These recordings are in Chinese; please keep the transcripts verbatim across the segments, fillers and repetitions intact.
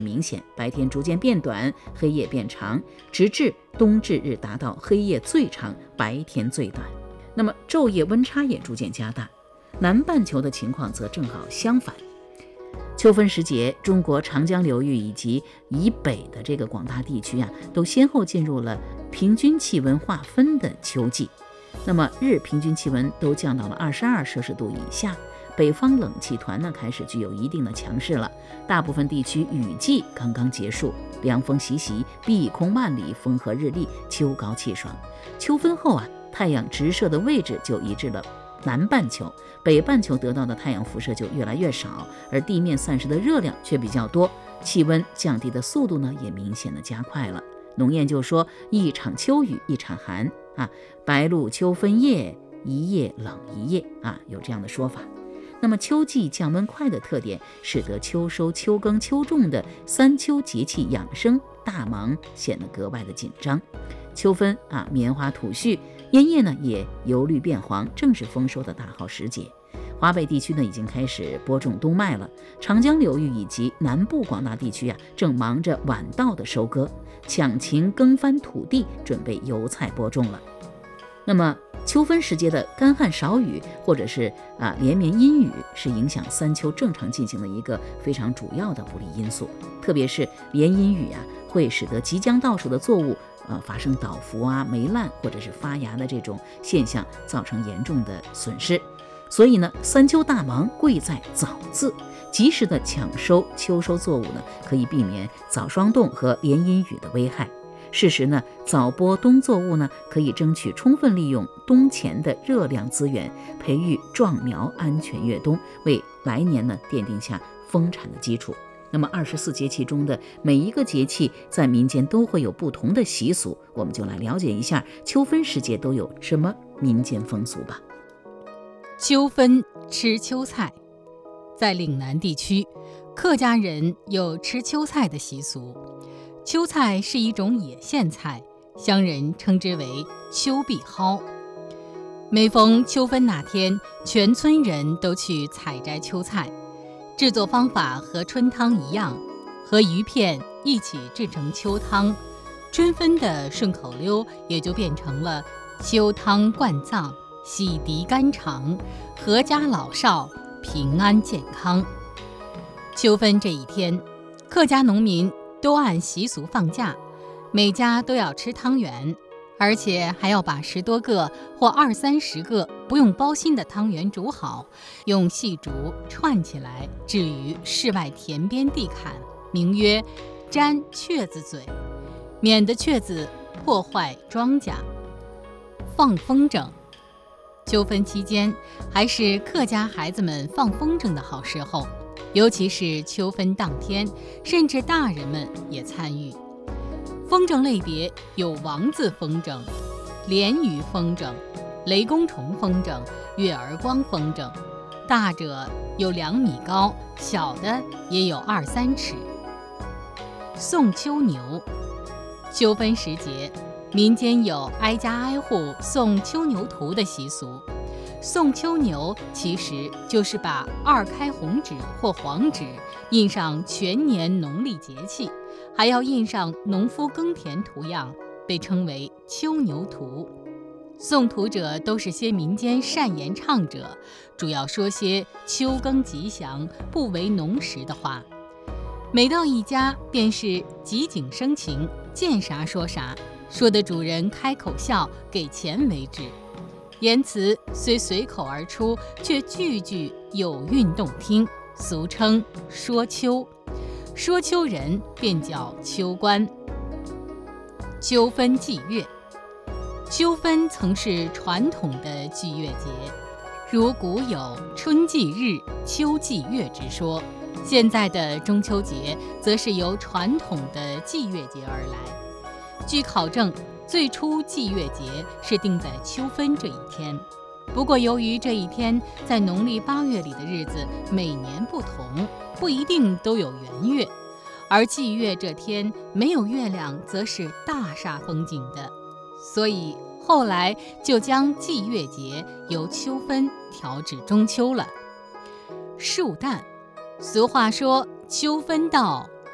明显，白天逐渐变短，黑夜变长，直至冬至日达到黑夜最长，白天最短。那么昼夜温差也逐渐加大。南半球的情况则正好相反。秋分时节，中国长江流域以及以北的这个广大地区啊，都先后进入了平均气温划分的秋季。那么日平均气温都降到了二十二摄氏度以下，北方冷气团呢开始具有一定的强势了。大部分地区雨季刚刚结束，凉风习习，碧空万里，风和日丽，秋高气爽。秋分后啊，太阳直射的位置就移至了南半球，北半球得到的太阳辐射就越来越少，而地面散失的热量却比较多，气温降低的速度呢也明显的加快了。农谚就说一场秋雨一场寒啊，白露秋分夜，一夜冷一夜啊，有这样的说法。那么秋季降温快的特点，使得秋收秋耕秋种的三秋节气养生大忙显得格外的紧张。秋分啊，棉花吐絮，烟叶呢也由绿变黄，正是丰收的大好时节。华北地区呢已经开始播种冬麦了，长江流域以及南部广大地区啊，正忙着晚稻的收割，抢勤耕翻土地，准备油菜播种了。那么秋分时节的干旱少雨，或者是啊连绵阴雨，是影响三秋正常进行的一个非常主要的不利因素。特别是连阴雨啊，会使得即将到手的作物呃发生倒伏啊、霉烂或者是发芽的这种现象，造成严重的损失。所以呢，三秋大忙贵在早字，及时的抢收秋收作物呢，可以避免早霜冻和连阴雨的危害。事实呢，早播冬作物呢，可以争取充分利用冬前的热量资源，培育壮苗，安全越冬，为来年呢奠定下丰产的基础。那么二十四节气中的每一个节气，在民间都会有不同的习俗，我们就来了解一下秋分时节都有什么民间风俗吧。 秋分吃秋菜，在岭南地区，客家人有吃秋菜的习俗。秋菜是一种野苋菜，乡人称之为秋碧蒿。每逢秋分那天，全村人都去采摘秋菜，制作方法和春汤一样，和鱼片一起制成秋汤。春分的顺口溜也就变成了秋汤灌脏，洗涤肝肠，阖家老少平安健康。秋分这一天，客家农民都按习俗放假，每家都要吃汤圆，而且还要把十多个或二三十个不用包心的汤圆煮好，用细竹串起来，置于室外田边地坎，名曰粘雀子嘴，免得雀子破坏庄稼。放风筝，秋分期间还是客家孩子们放风筝的好时候，尤其是秋分当天，甚至大人们也参与。风筝类别有王字风筝、鲢鱼风筝、雷公虫风筝、月儿光风筝，大者有两米高，小的也有二三尺。送秋牛，秋分时节，民间有挨家挨户送秋牛图的习俗。送秋牛其实就是把二开红纸或黄纸印上全年农历节气，还要印上农夫耕田图样，被称为秋牛图。送图者都是些民间善言唱者，主要说些秋耕吉祥、不为农时的话。每到一家，便是即景生情，见啥说啥，说的主人开口笑，给钱为止。言辞虽随口而出，却句句有韵动听，俗称说秋。说秋人便叫秋官。秋分祭月，秋分曾是传统的祭月节，如古有春祭日、秋祭月之说。现在的中秋节则是由传统的祭月节而来。据考证，最初祭月节是定在秋分这一天，不过由于这一天在农历八月里的日子每年不同，不一定都有圆月，而祭月这天没有月亮则是大煞风景的，所以后来就将祭月节由秋分调至中秋了。树蛋，俗话说秋分到，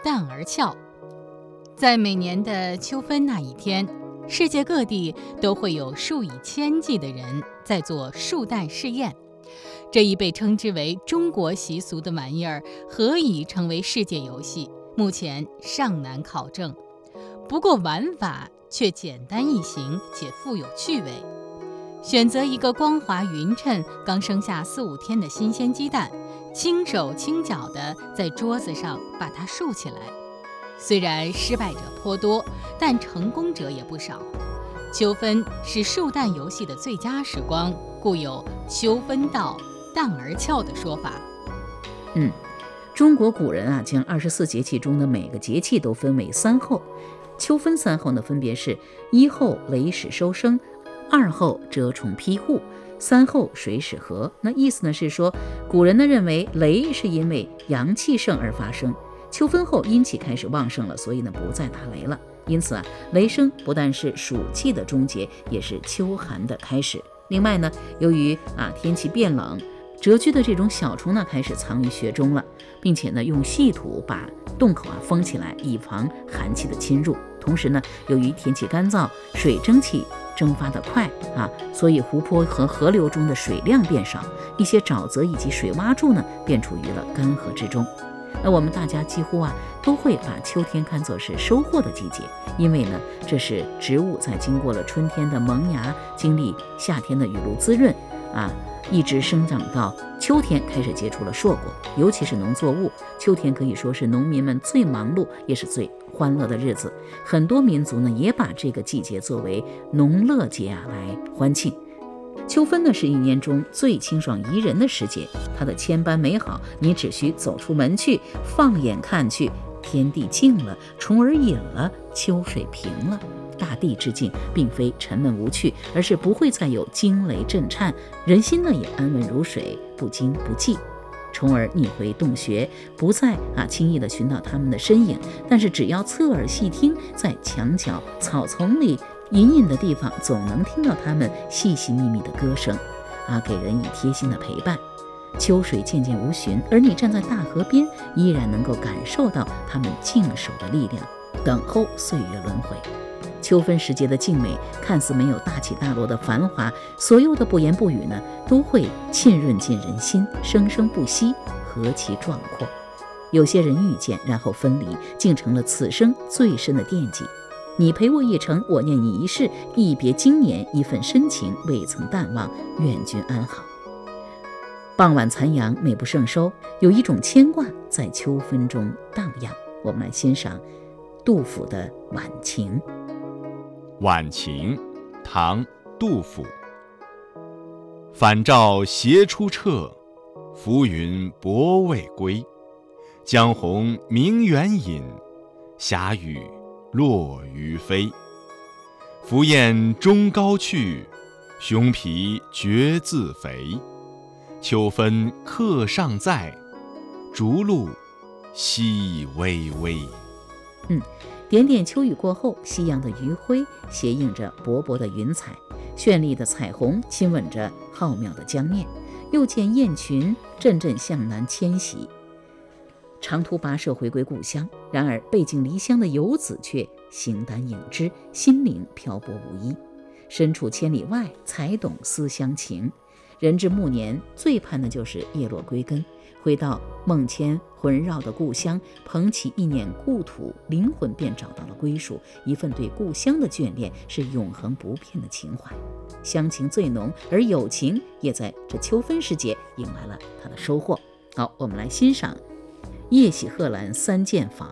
旦而翘。在每年的秋分那一天，世界各地都会有数以千计的人在做树蛋试验。这一被称之为中国习俗的玩意儿，何以成为世界游戏，目前尚难考证。不过玩法却简单易行且富有趣味。选择一个光滑匀称、刚生下四五天的新鲜鸡蛋，轻手轻脚地在桌子上把它竖起来。虽然失败者颇多，但成功者也不少。秋分是树蛋游戏的最佳时光，故有秋分到，旦而翘的说法。 嗯，中国古人啊，将二十四节气中的每个节气都分为三候。秋分三候呢，分别是一候雷始收声，二候蛰虫披户，三候水始和。那意思呢是说，古人呢认为雷是因为阳气盛而发生，秋分后阴气开始旺盛了，所以呢不再打雷了。因此啊，雷声不但是暑气的终结，也是秋寒的开始。另外呢，由于啊天气变冷，蛰居的这种小虫呢开始藏于穴中了，并且呢用细土把洞口啊封起来，以防寒气的侵入。同时呢，由于天气干燥，水蒸气蒸发得快啊，所以湖泊和河流中的水量变少，一些沼泽以及水洼柱呢便处于了干涸之中。那我们大家几乎啊都会把秋天看作是收获的季节，因为呢这是植物在经过了春天的萌芽，经历夏天的雨露滋润啊，一直生长到秋天开始结出了硕果。尤其是农作物，秋天可以说是农民们最忙碌也是最欢乐的日子。很多民族呢也把这个季节作为农乐节啊来欢庆。秋分呢是一年中最清爽宜人的时节，它的千般美好，你只需走出门去，放眼看去，天地静了，虫儿隐了，秋水平了。大地之境并非沉闷无趣，而是不会再有惊雷震颤，人心呢也安稳如水，不惊不悸。虫儿逆回洞穴，不再啊轻易的寻到它们的身影，但是只要侧耳细听，在墙角、草丛里、隐隐的地方，总能听到它们细细密密的歌声啊，给人以贴心的陪伴。秋水渐渐无寻，而你站在大河边，依然能够感受到它们静守的力量，等候岁月轮回。秋分时节的静美，看似没有大起大落的繁华，所有的不言不语呢，都会沁润进人心，生生不息，何其壮阔。有些人遇见，然后分离，竟成了此生最深的惦记。你陪我一程，我念你一世，一别经年，一份深情未曾淡忘，愿君安好。傍晚残阳美不胜收，有一种牵挂在秋分中荡漾。我们来欣赏杜甫的《晚晴》。 晚晴，唐·杜甫。返照斜出彻，浮云薄未归。江红明远隐，霞雨落于飞。凫雁终高去，熊脾决自肥。秋分客尚在，竹露淅微微。 嗯，点点秋雨过后，夕阳的余晖斜映着薄薄的云彩，绚丽的彩虹亲吻着浩渺的江面。又见雁群阵阵向南迁徙，长途跋涉回归故乡。然而背井离乡的游子却形单影只，心灵漂泊无依。身处千里外，才懂思乡情。人至暮年，最盼的就是叶落归根，回到梦牵魂绕的故乡，捧起一捻故土，灵魂便找到了归属。一份对故乡的眷恋，是永恒不变的情怀。乡情最浓，而友情也在这秋分时节迎来了它的收获。好，我们来欣赏《夜喜贺兰三间房》。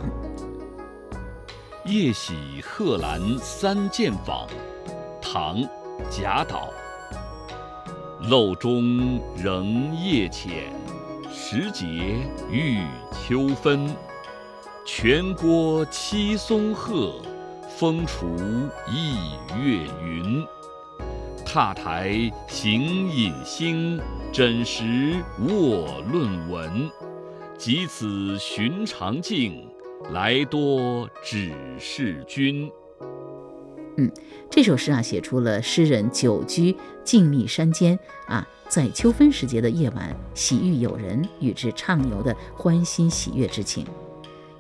夜喜贺兰三间房，唐·贾岛。漏中仍夜浅，时节欲秋分。全郭七松鹤，风厨一月云。踏台行饮兴，枕石卧论文。及此寻常境，来多只是君。 嗯，这首诗啊，写出了诗人久居静谧山间啊，在秋分时节的夜晚，喜遇友人，与之畅游的欢欣喜悦之情。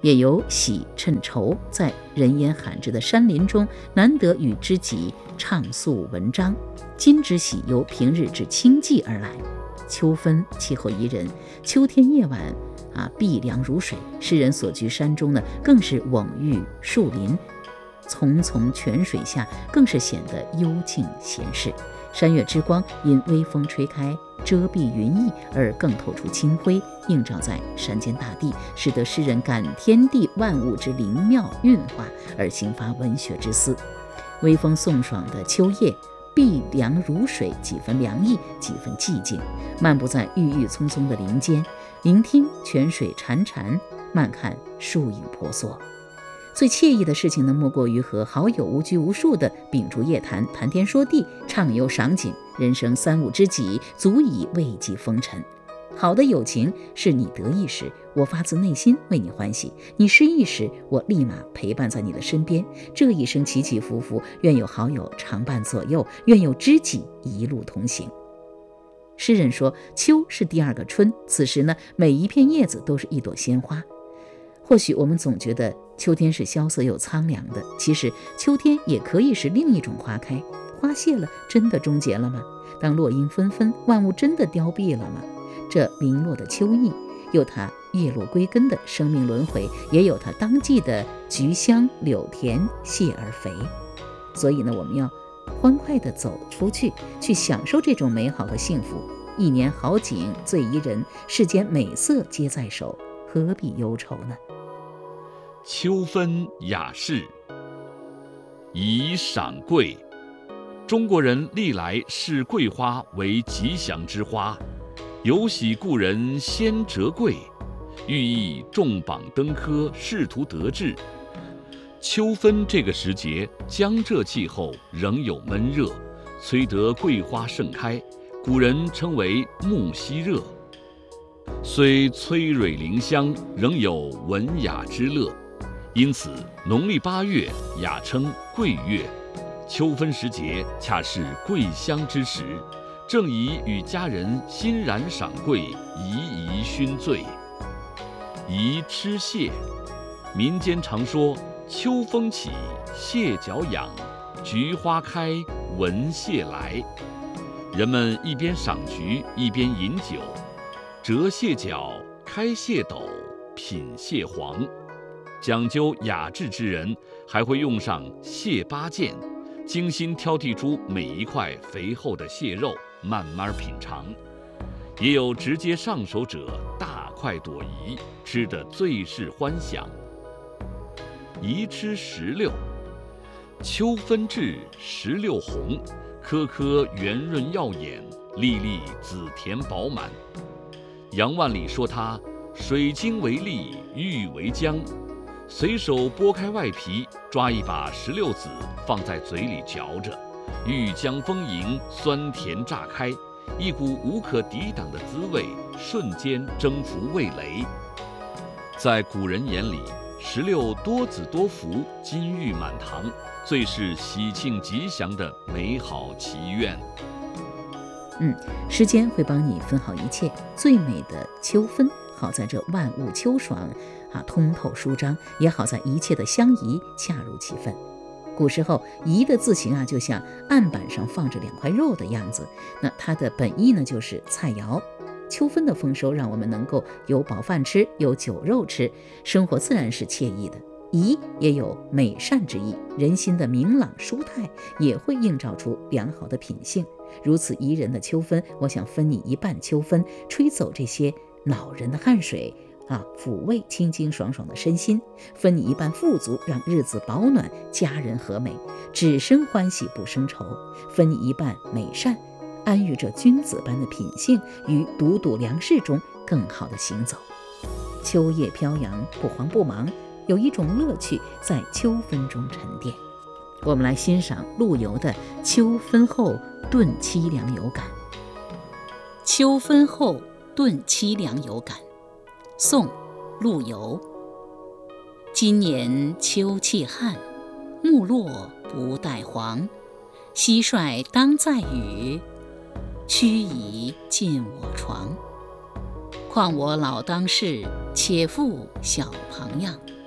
也有喜趁愁，在人烟罕至的山林中，难得与知己畅诉文章。今之喜由平日之清寂而来。秋分气候宜人，秋天夜晚啊，碧凉如水。诗人所居山中呢，更是蓊郁树林，淙淙泉水下，更是显得幽静闲适。山岳之光因微风吹开，遮蔽云翳，而更透出清辉，映照在山间大地，使得诗人感天地万物之灵妙运化，而兴发文学之思。微风送爽的秋夜，碧凉如水，几分凉意，几分寂静。漫步在郁郁葱葱的林间，聆听泉水潺潺，慢看树影婆娑。最惬意的事情呢，莫过于和好友无拘无束地秉烛夜谈，谈天说地，畅游赏景。人生三五知己，足以慰藉风尘。好的友情是你得意时，我发自内心为你欢喜；你失意时，我立马陪伴在你的身边。这一生起起伏伏，愿有好友常伴左右，愿有知己一路同行。诗人说，秋是第二个春，此时呢，每一片叶子都是一朵鲜花。或许我们总觉得秋天是萧瑟又苍凉的，其实秋天也可以是另一种花开。花谢了，真的终结了吗？当落英纷纷，万物真的凋敝了吗？这零落的秋意，有它叶落归根的生命轮回，也有它当季的菊香柳甜谢而肥。所以呢，我们要欢快地走出去，去享受这种美好和幸福。一年好景最宜人，世间美色皆在手，何必忧愁呢？ 秋分雅士，以赏桂。中国人历来视桂花为吉祥之花，有喜故人先折桂，寓意重榜登科，仕途得志。秋分这个时节，江浙气候仍有闷热，虽得桂花盛开，古人称为木樨热。虽催蕊灵香，仍有文雅之乐，因此农历八月雅称桂月。秋分时节恰是桂香之时，正宜与家人欣然赏桂，宜宜熏醉。宜吃蟹，民间常说秋风起，蟹脚痒，菊花开，闻蟹来。人们一边赏菊，一边饮酒，折蟹脚，开蟹斗，品蟹黄。讲究雅致之人还会用上蟹八件，精心挑剔出每一块肥厚的蟹肉，慢慢品尝。也有直接上手者大快朵颐，吃得最是欢享。宜吃石榴，秋分至，石榴红，颗颗圆润耀眼，粒粒紫甜饱满。杨万里说它水晶为粒，玉为浆。随手剥开外皮，抓一把石榴籽放在嘴里嚼着，玉浆丰盈，酸甜炸开，一股无可抵挡的滋味瞬间征服味蕾。在古人眼里，石榴多子多福，金玉满堂，最是喜庆吉祥的美好祈愿。 嗯，时间会帮你分好一切，最美的秋分好在这万物秋爽啊，通透舒张，也好在一切的相宜恰如其分。古时候宜的字形啊，就像案板上放着两块肉的样子，那它的本意呢就是菜肴。秋分的丰收让我们能够有饱饭吃，有酒肉吃，生活自然是惬意的。宜也有美善之意，人心的明朗舒泰也会映照出良好的品性。如此宜人的秋分，我想分你一半秋分，吹走这些恼人的汗水啊，抚慰清清爽爽的身心，分你一半富足，让日子保暖，家人和美，只生欢喜不生愁；分你一半美善，安于这君子般的品性，于笃笃良事中更好的行走。秋叶飘扬，不慌不忙，有一种乐趣在秋分中沉淀。我们来欣赏陆游的《秋分后顿凄凉有感》。 秋分后顿凄凉有感，宋·陆游。今年秋气旱，木落不带黄。蟋蟀当在雨，驱蚁进我床。况我老当世，且负小旁样。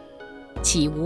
岂无